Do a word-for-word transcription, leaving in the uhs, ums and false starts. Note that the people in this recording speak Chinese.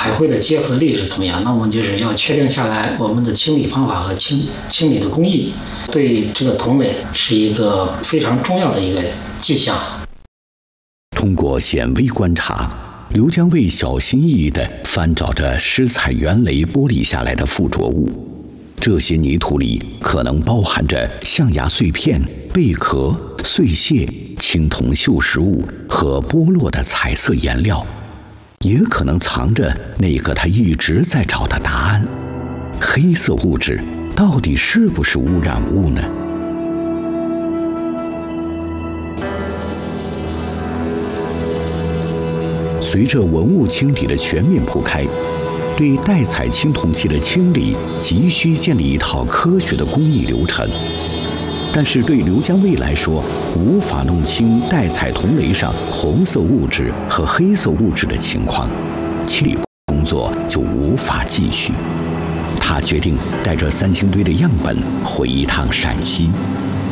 彩绘的结合力是怎么样？那我们就是要确定下来我们的清理方法和清清理的工艺，对这个同类是一个非常重要的一个迹象。 通过显微观察，刘江卫小心翼翼地翻找着施彩原雷剥离下来的附着物，这些泥土里可能包含着象牙碎片、贝壳、碎屑、青铜锈蚀物和剥落的彩色颜料，也可能藏着那个他一直在找的答案：黑色物质到底是不是污染物呢？随着文物清理的全面铺开，对带彩青铜器的清理急需建立一套科学的工艺流程。但是对刘江卫来说，无法弄清带彩铜雷上红色物质和黑色物质的情况，清理工作就无法继续。他决定带着三星堆的样本回一趟陕西。